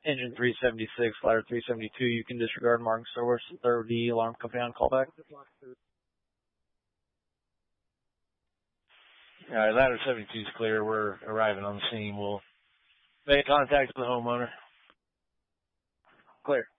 Engine 376, ladder 372, you can disregard marking source, throw the alarm company on callback. Alright, ladder 72 is clear. We're arriving on the scene. We'll make contact with the homeowner. Clear.